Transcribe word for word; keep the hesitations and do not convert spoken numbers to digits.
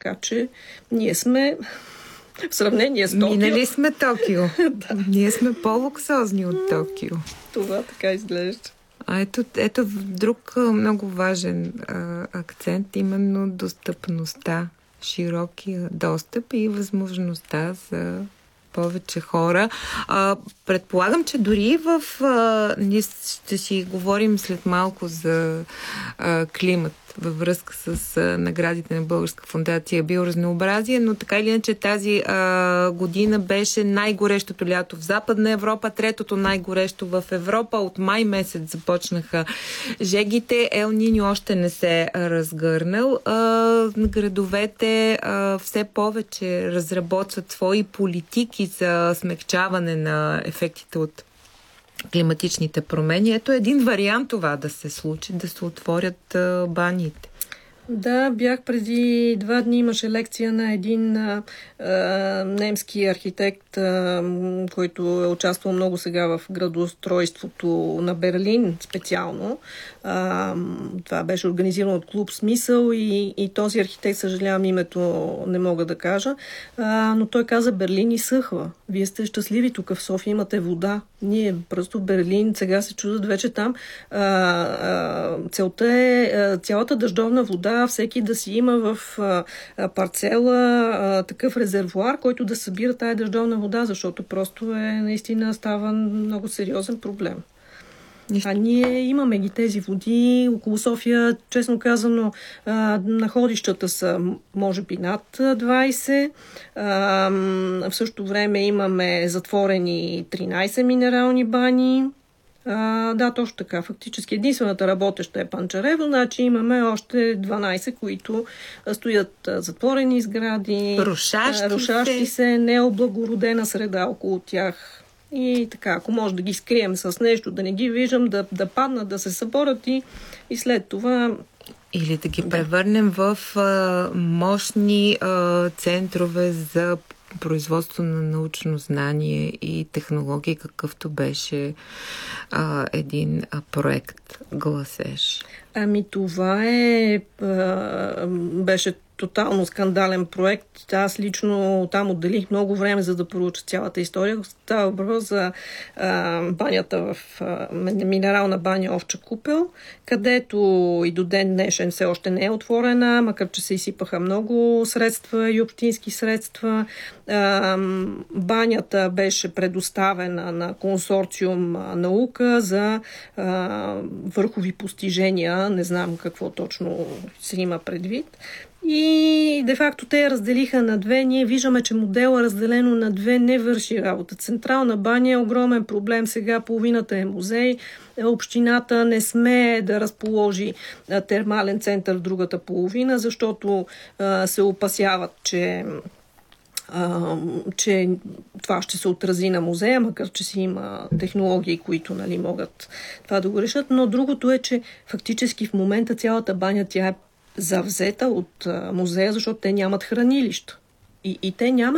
Така че ние сме в сравнение с Токио. Минали сме Токио. Да. Ние сме по-луксозни от Токио. Това така изглежда. А ето, ето друг много важен а, акцент, именно достъпността, широкия достъп и възможността за повече хора. А, предполагам, че дори в... А, ние ще си говорим след малко за а, климат във връзка с а, наградите на Българска фондация Биоразнообразие, но така или иначе тази а, година беше най-горещото лято в Западна Европа, третото най-горещо в Европа. От май месец започнаха жегите. Ел Ниньо още не се разгърнал. А, градовете а, все повече разработват свои политики за смекчаване на ефектите от климатичните промени. Ето един вариант това да се случи, да се отворят а, баните. Да, бях преди два дни, имаше лекция на един а, а, немски архитект, а, който е участвал много сега в градоустройството на Берлин специално. А, това беше организирано от клуб Смисъл и, и този архитект, съжалявам името, не мога да кажа, а, но той каза: Берлин изсъхва. Вие сте щастливи, тук в София имате вода. Ние просто в Берлин сега се чудят вече там. А, а, целта е а, цялата дъждовна вода, всеки да си има в а, а, парцела а, такъв резервоар, който да събира тая дъждовна вода, защото просто е наистина става много сериозен проблем. Нищо. А ние имаме ги тези води. Около София, честно казано, а, находищата са може би над двайсет. А, в същото време имаме затворени тринайсет минерални бани. А, да, точно така. Фактически единствената работеща е Панчарево, значи имаме още дванайсет, които стоят затворени сгради, рушащи, рушащи се, необлагородена среда около тях. И така, ако може да ги скрием с нещо, да не ги виждам, да, да паднат, да се съборят и, и след това... Или да ги да. превърнем в а, мощни а, центрове за производство на научно знание и технологии, какъвто беше а, един а, проект Гласеж. Ами това е... А, беше тотално скандален проект. Аз лично там отделих много време, за да проуча цялата история. Става въпрос за а, банята в а, минерална баня Овча купел, където и до ден днешен все още не е отворена, макар че се изсипаха много средства и общински средства. А, банята беше предоставена на консорциум наука за а, върхови постижения. Не знам какво точно се има предвид. И де-факто те разделиха на две. Ние виждаме, че модела разделено на две не върши работа. Централна баня е огромен проблем. Сега половината е музей. Общината не смее да разположи термален център в другата половина, защото а, се опасяват, че Uh, че това ще се отрази на музея, макар че си има технологии, които нали, могат това да го решат. Но другото е, че фактически в момента цялата баня тя е завзета от uh, музея, защото те нямат хранилища. И, и те нямат